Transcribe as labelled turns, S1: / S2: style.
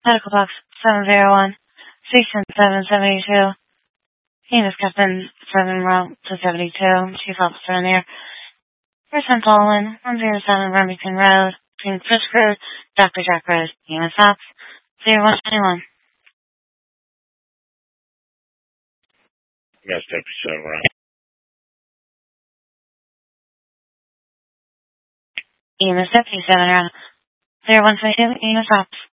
S1: Medical box 701, station 772. EMS Captain 7 route to 72. Chief Officer in the air. Person Baldwin, 107 Remington Road, King Fish Road, Dr. Jack Road, EMS Ops 0121.
S2: Yes, Deputy 7 route.
S1: EMS Deputy 7 route 0122, EMS Ops